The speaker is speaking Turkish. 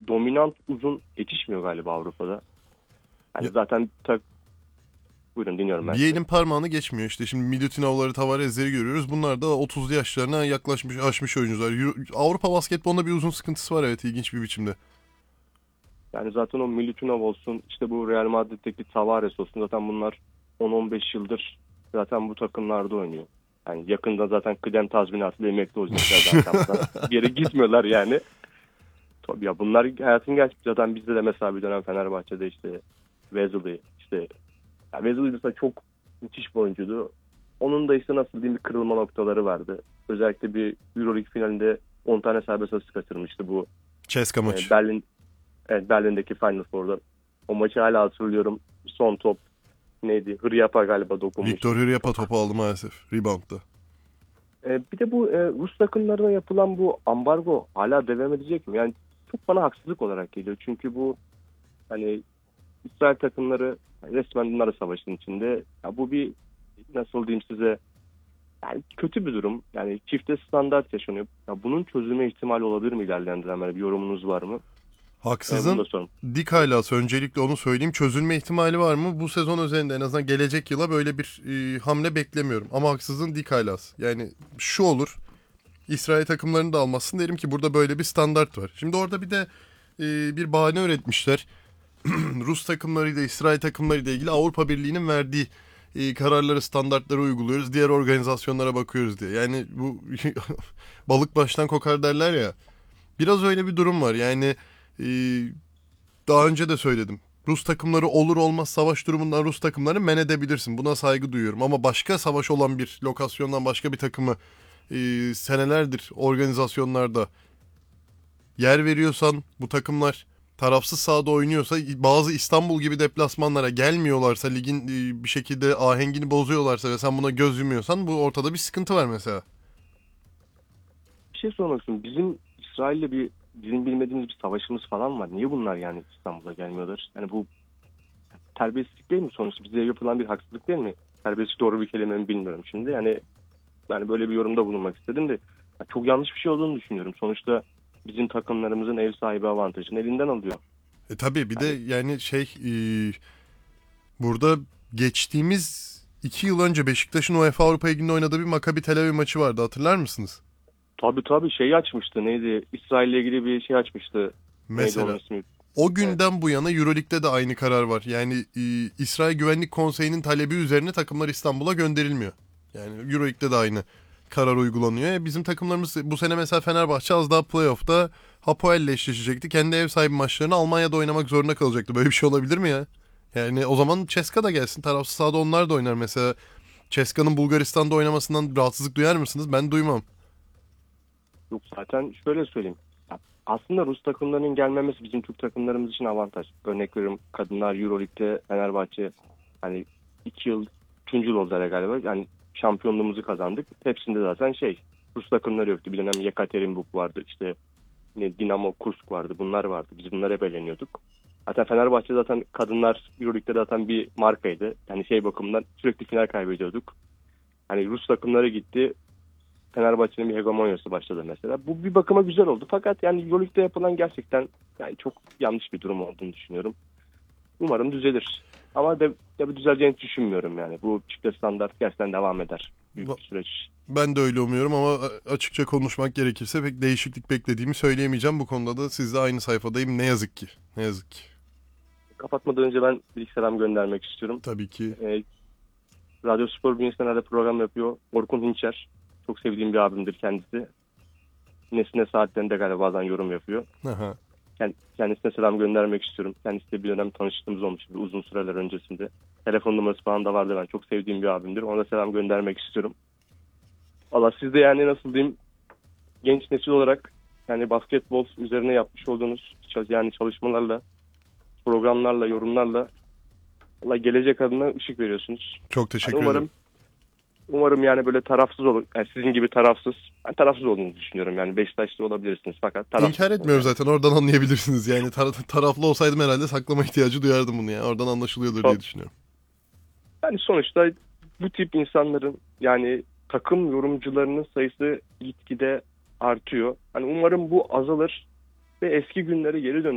dominant uzun yetişmiyor galiba Avrupa'da. Hani Ya, zaten buyurun dinliyorum ben bir sizi. elin parmağını geçmiyor işte. Şimdi Milutinov'ları, Tavares'leri görüyoruz. Bunlar da 30'lu yaşlarına yaklaşmış, aşmış oyuncular. Avrupa basketbolunda bir uzun sıkıntısı var, evet, ilginç bir biçimde. Yani zaten o Milutinov olsun, işte bu Real Madrid'deki Tavares olsun, zaten bunlar 10-15 yıldır zaten bu takımlarda oynuyor. Yani yakında zaten kıdem tazminatıyla emekli olacaklar zaten bunlar. Bir yere gitmiyorlar yani. Tabii ya, bunlar hayatın gerçeği. Zaten bizde de mesela bir dönem Fenerbahçe'de işte Wesley, işte ya Wesley mesela çok müthiş bir oyuncuydu. Onun da işte nasıl diyeyim bir kırılma noktaları vardı. Özellikle bir Euroleague finalinde 10 tane serbest atış kaçırmıştı bu Ceska maçı. Berlin. Evet, Berlin'deki Final Four'da. O maçı hala hatırlıyorum. Son top neydi? Hıryapa galiba Victor dokunmuştu. Hryapa Çok. topu aldı maalesef. Rebound'da. Bir de bu Rus takımlarına yapılan bu ambargo hala devam edecek mi? Yani çok bana haksızlık olarak geliyor. Çünkü bu hani İsrail takımları resmen bunlar savaşın içinde. Ya bu bir nasıl diyeyim size, yani kötü bir durum. Yani çifte standart yaşanıyor. Ya bunun çözülme ihtimali olabilir mi ilerleyen dönemlerde? Bir yorumunuz var mı? Bunu da Haksızın sorun. dik halası, öncelikle onu söyleyeyim. Çözülme ihtimali var mı? Bu sezon özelinde en azından gelecek yıla böyle bir hamle beklemiyorum. Ama haksızın dik halası. Yani şu olur. İsrail takımlarını da almazsın. Derim ki burada böyle bir standart var. Şimdi orada bir de bir bahane üretmişler. Rus takımlarıyla İsrail takımlarıyla ilgili Avrupa Birliği'nin verdiği kararları, standartları uyguluyoruz. Diğer organizasyonlara bakıyoruz diye. Yani bu balık baştan kokar derler ya. Biraz öyle bir durum var. Yani e, daha önce de söyledim. Rus takımları olur olmaz savaş durumundan Rus takımlarını men edebilirsin. Buna saygı duyuyorum. Ama başka savaş olan bir lokasyondan başka bir takımı senelerdir organizasyonlarda yer veriyorsan, bu takımlar tarafsız sahada oynuyorsa, bazı İstanbul gibi deplasmanlara gelmiyorlarsa, ligin bir şekilde ahengini bozuyorlarsa ve sen buna göz yumuyorsan, bu ortada bir sıkıntı var mesela. Bir şey sormak istiyorum. Bizim bilmediğimiz bir savaşımız falan var. Niye bunlar yani İstanbul'a gelmiyorlar? Yani bu terbiyesizlik değil mi sonuçta? Bize yapılan bir haksızlık değil mi? Terbiyesizlik doğru bir kelime mi bilmiyorum şimdi. Yani böyle bir yorumda bulunmak istedim de ya çok yanlış bir şey olduğunu düşünüyorum. Sonuçta bizim takımlarımızın ev sahibi avantajını elinden alıyor. Tabii bir de Yani yani burada geçtiğimiz 2 yıl önce Beşiktaş'ın UEFA Avrupa Ligi'nde oynadığı bir Maccabi Tel Aviv maçı vardı, hatırlar mısınız? tabii şeyi açmıştı. Neydi? İsrail'le ilgili bir şey açmıştı. Neydi onun Mesela ismi? o Evet. günden bu yana Euroleague'de de aynı karar var. Yani İsrail Güvenlik Konseyi'nin talebi üzerine takımlar İstanbul'a gönderilmiyor. Yani Euroleague'de de aynı karar uygulanıyor. Bizim takımlarımız bu sene mesela Fenerbahçe az daha playoff'ta Hapoel'le eşleşecekti. Kendi ev sahibi maçlarını Almanya'da oynamak zorunda kalacaktı. Böyle bir şey olabilir mi ya? Yani o zaman CSKA da gelsin. Tarafsız sahada onlar da oynar mesela. CSKA'nın Bulgaristan'da oynamasından rahatsızlık duyar mısınız? Ben duymam. Yok, zaten şöyle söyleyeyim. Ya, aslında Rus takımlarının gelmemesi bizim Türk takımlarımız için avantaj. Örnek veriyorum, kadınlar Euroleague'de Fenerbahçe hani 2 yıl, 3. yıl oldu herhalde galiba. Yani şampiyonluğumuzu kazandık. Hepsinde zaten Rus takımları yoktu. Bir dönem Yekaterinburg vardı. İşte Dinamo Kursk vardı. Bunlar vardı. Biz bunlara hep eğleniyorduk. Zaten Fenerbahçe zaten kadınlar Euroleague'de zaten bir markaydı. Yani bakımından sürekli final kaybediyorduk. Hani Rus takımları gitti. Fenerbahçe'nin bir hegemonyası başladı mesela. Bu bir bakıma güzel oldu. Fakat yani Euroleague'de yapılan gerçekten yani çok yanlış bir durum olduğunu düşünüyorum. Umarım düzelir. Ama tabii düzeleceğini düşünmüyorum yani. Bu çifte standart gerçekten devam eder. Büyük bir süreç. Ben de öyle umuyorum ama açıkça konuşmak gerekirse pek değişiklik beklediğimi söyleyemeyeceğim. Bu konuda da sizle aynı sayfadayım, ne yazık ki. Ne yazık ki. Kapatmadan önce ben bir selam göndermek istiyorum. Tabii ki. Radyo Spor bünyesinde program yapıyor. Orkun Hinçer. Çok sevdiğim bir abimdir kendisi. Nesine Saatlerinde galiba bazen yorum yapıyor. Aha. Kendisine selam göndermek istiyorum. Kendisiyle bir dönem tanıştığımız olmuş uzun süreler öncesinde. Telefon numarası falan da vardı, ben çok sevdiğim bir abimdir. Ona da selam göndermek istiyorum. Valla siz de yani nasıl diyeyim, genç nesil olarak yani basketbol üzerine yapmış olduğunuz yani çalışmalarla, programlarla, yorumlarla valla gelecek adına ışık veriyorsunuz. Çok Yani teşekkür ederim. umarım yani böyle tarafsız olur. Yani sizin gibi tarafsız. Ben tarafsız olduğunuzu düşünüyorum. Yani Beşiktaşlı olabilirsiniz fakat İnkar tarafsızsınız etmiyorum yani. zaten, oradan anlayabilirsiniz. Yani taraflı olsaydım herhalde saklama ihtiyacı duyardım bunu ya. Oradan anlaşılıyordur diye Çok, düşünüyorum. yani sonuçta bu tip insanların yani takım yorumcularının sayısı gitgide artıyor. Hani umarım bu azalır ve eski günlere geri döneriz.